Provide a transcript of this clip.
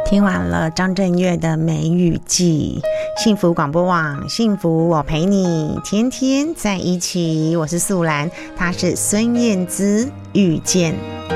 听完了张震岳的《梅雨季》，幸福广播网，幸福我陪你，天天在一起。我是素兰，她是孙燕姿，遇见。